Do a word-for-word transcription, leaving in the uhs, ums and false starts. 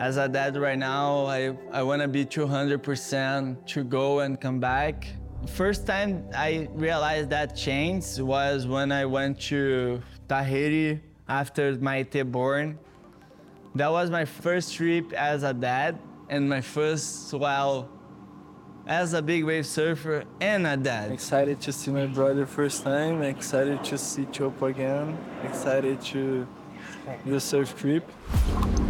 As a dad right now, I, I wanna be two hundred percent to go and come back. First time I realized that change was when I went to Tahiti after my T born. That was my first trip as a dad and my first, well, as a big wave surfer and a dad. Excited to see my brother first time, excited to see Chopo again, excited to do a surf trip.